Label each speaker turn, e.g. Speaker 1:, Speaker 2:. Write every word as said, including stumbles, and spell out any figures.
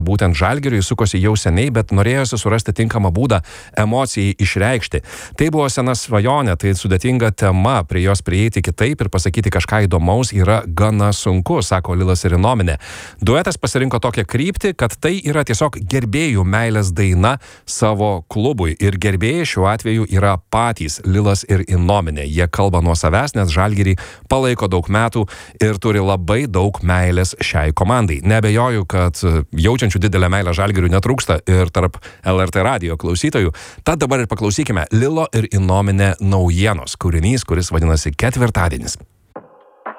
Speaker 1: būtent Žalgiriui sukosi jau seniai, bet norėjosi surasti tinkamą būdą emocijai išreikšti. Tai buvo sena svajonė, tai sudėtinga tema, prie jos prieiti kitaip ir pasakyti kažką įdomaus yra gana sunku, sako Lilas ir Inominė. Duetas pasirinko tokią kryptį, kad tai yra tiesiog gerbėjų meilės daina savo klubui. Ir gerbėjai šiuo atveju yra patys Lilas ir Inominė. Jie kalba nuo savęs, nes Žalgirį palaiko daug metų ir turi labai daug meilės šiai komandai. Neabejoju, kad jaučiant didelę meilę Žalgiriui netrūksta ir tarp L R T radijo klausytojų. Tad dabar ir paklausykime Lilo ir Inominė naujienos, kūrinys, kuris vadinasi Ketvirtadienis.